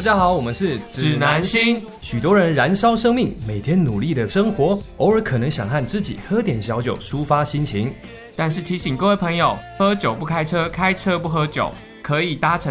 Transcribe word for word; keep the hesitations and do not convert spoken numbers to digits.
家好，我们是指南星。 许多人燃烧生命，每天努力的生活，偶尔可能想和知己喝点小酒，抒发心情。 但是提醒各位朋友，喝酒不开车，开车不喝酒，可以搭乘